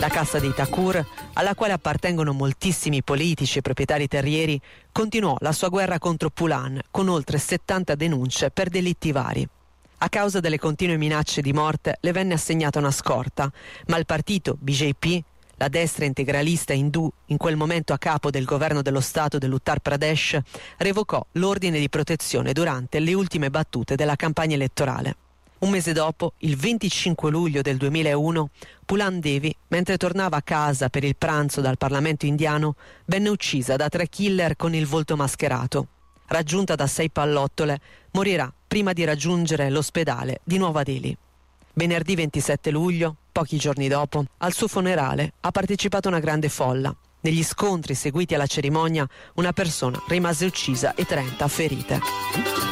La casta dei Thakur, alla quale appartengono moltissimi politici e proprietari terrieri, continuò la sua guerra contro Phulan con oltre 70 denunce per delitti vari. A causa delle continue minacce di morte le venne assegnata una scorta, ma il partito BJP, la destra integralista indù in quel momento a capo del governo dello Stato dell'Uttar Pradesh, revocò l'ordine di protezione durante le ultime battute della campagna elettorale. Un mese dopo, il 25 luglio del 2001, Phulan Devi, mentre tornava a casa per il pranzo dal Parlamento indiano, venne uccisa da 3 killer con il volto mascherato. Raggiunta da 6 pallottole, morirà prima di raggiungere l'ospedale di Nuova Delhi. Venerdì 27 luglio, pochi giorni dopo, al suo funerale ha partecipato una grande folla. Negli scontri seguiti alla cerimonia, una persona rimase uccisa e 30 ferite.